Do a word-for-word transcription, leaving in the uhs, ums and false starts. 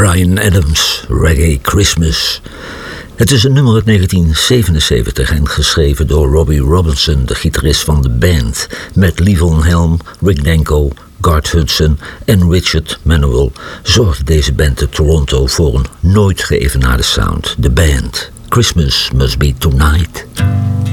Bryan Adams, Reggae Christmas. Het is een nummer uit negentien zevenenzeventig en geschreven door Robbie Robinson, de gitarist van de band, met Levon Helm, Rick Danko, Garth Hudson en Richard Manuel zorgde deze band te Toronto voor een nooit geëvenaarde sound. De band Christmas Must Be Tonight.